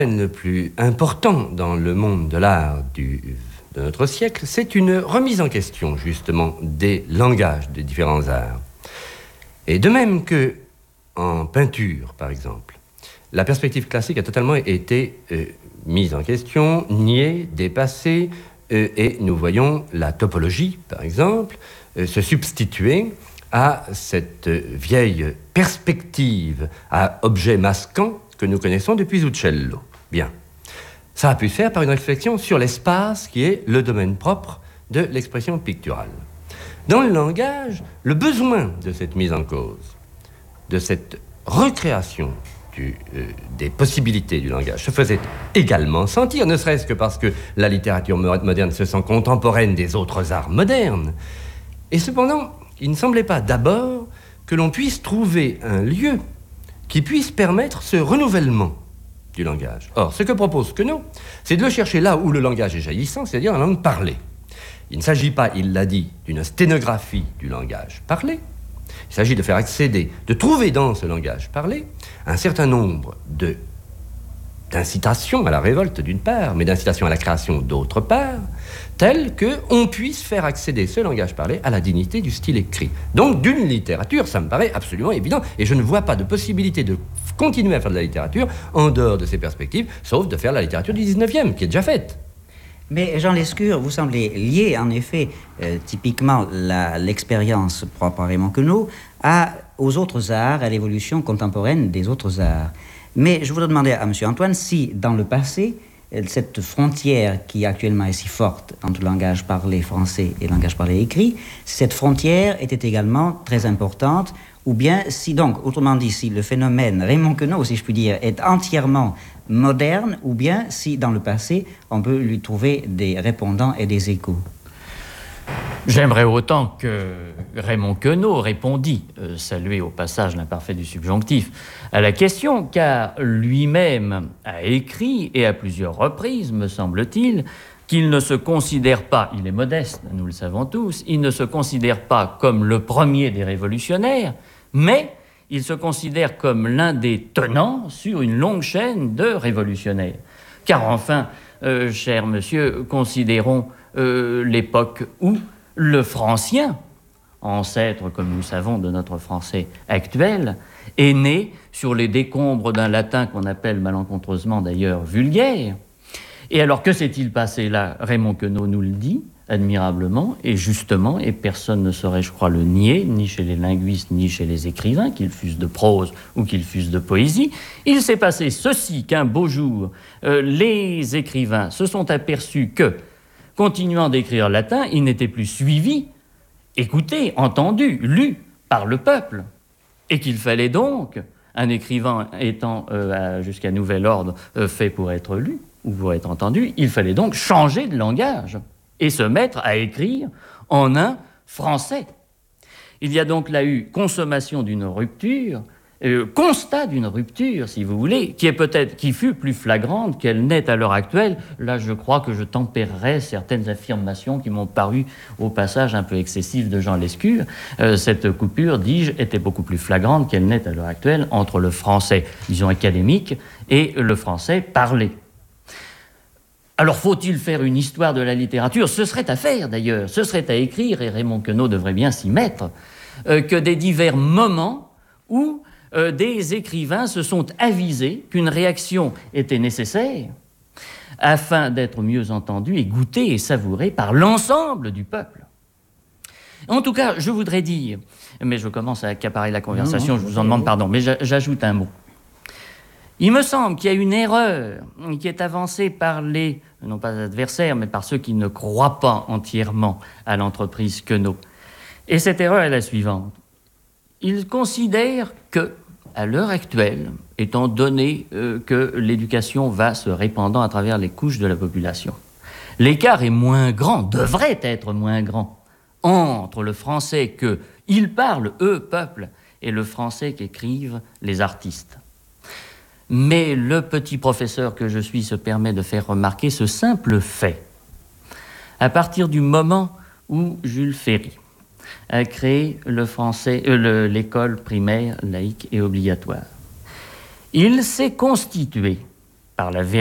Le plus important dans le monde de l'art de notre siècle, c'est une remise en question, justement, des langages des différents arts. Et de même que en peinture, par exemple, la perspective classique a totalement été mise en question, niée, dépassée, et nous voyons la topologie, par exemple, se substituer à cette vieille perspective à objet masquant que nous connaissons depuis Uccello. Bien. Ça a pu se faire par une réflexion sur l'espace qui est le domaine propre de l'expression picturale. Dans le langage, le besoin de cette mise en cause, de cette recréation des possibilités du langage se faisait également sentir, ne serait-ce que parce que la littérature moderne se sent contemporaine des autres arts modernes. Et cependant, il ne semblait pas d'abord que l'on puisse trouver un lieu qui puisse permettre ce renouvellement du langage. Or, ce que propose Queneau, c'est de le chercher là où le langage est jaillissant, c'est-à-dire la langue parlée. Il ne s'agit pas, il l'a dit, d'une sténographie du langage parlé. Il s'agit de faire accéder, de trouver dans ce langage parlé un certain nombre d'incitations à la révolte d'une part, mais d'incitations à la création d'autre part, telles qu'on puisse faire accéder ce langage parlé à la dignité du style écrit. Donc d'une littérature, ça me paraît absolument évident, et je ne vois pas de possibilité de continuer à faire de la littérature en dehors de ces perspectives, sauf de faire la littérature du 19e, qui est déjà faite. Mais Jean Lescure, vous semblez lier en effet typiquement l'expérience propre à Raymond Queneau aux autres arts, à l'évolution contemporaine des autres arts. Mais je voudrais demander à M. Antoine si, dans le passé, cette frontière qui actuellement est si forte entre le langage parlé français et le langage parlé écrit, cette frontière était également très importante, ou bien si donc, autrement dit, si le phénomène Raymond Queneau, si je puis dire, est entièrement moderne, ou bien si, dans le passé, on peut lui trouver des répondants et des échos. J'aimerais autant que Raymond Queneau répondit, saluer au passage l'imparfait du subjonctif, à la question, car lui-même a écrit, et à plusieurs reprises, me semble-t-il, qu'il ne se considère pas, il est modeste, nous le savons tous, il ne se considère pas comme le premier des révolutionnaires, mais il se considère comme l'un des tenants sur une longue chaîne de révolutionnaires. Car enfin, cher monsieur, considérons l'époque où le francien, ancêtre, comme nous savons, de notre français actuel, est né sur les décombres d'un latin qu'on appelle malencontreusement d'ailleurs vulgaire. Et alors, que s'est-il passé là? Raymond Queneau nous le dit admirablement et justement, et personne ne saurait, je crois, le nier, ni chez les linguistes, ni chez les écrivains, qu'ils fussent de prose ou qu'ils fussent de poésie. Il s'est passé ceci, qu'un beau jour, les écrivains se sont aperçus que, continuant d'écrire latin, ils n'étaient plus suivis, écoutés, entendus, lus par le peuple, et qu'il fallait donc, un écrivain étant jusqu'à nouvel ordre fait pour être lu ou pour être entendu, il fallait donc changer de langage et se mettre à écrire en un français. Il y a donc là eu consommation d'une rupture, constat d'une rupture, si vous voulez, qui fut plus flagrante qu'elle n'est à l'heure actuelle. Là, je crois que je tempérerai certaines affirmations qui m'ont paru au passage un peu excessives de Jean Lescure. Cette coupure, dis-je, était beaucoup plus flagrante qu'elle n'est à l'heure actuelle entre le français, disons, académique et le français parlé. Alors, faut-il faire une histoire de la littérature? Ce serait à faire, d'ailleurs, ce serait à écrire, et Raymond Queneau devrait bien s'y mettre, que des divers moments où des écrivains se sont avisés qu'une réaction était nécessaire afin d'être mieux entendue et goûtée et savourée par l'ensemble du peuple. En tout cas, je voudrais dire, mais je commence à accaparer la conversation, je vous en demande pardon, mais j'ajoute un mot. Il me semble qu'il y a une erreur qui est avancée par les, non pas adversaires, mais par ceux qui ne croient pas entièrement à l'entreprise Queneau. Et cette erreur est la suivante. Ils considèrent que, à l'heure actuelle, étant donné que l'éducation va se répandant à travers les couches de la population, l'écart est moins grand, devrait être moins grand, entre le français qu'ils parlent, eux, peuple, et le français qu'écrivent les artistes. Mais le petit professeur que je suis se permet de faire remarquer ce simple fait. À partir du moment où Jules Ferry a créé l'école primaire laïque et obligatoire, il s'est constitué, par la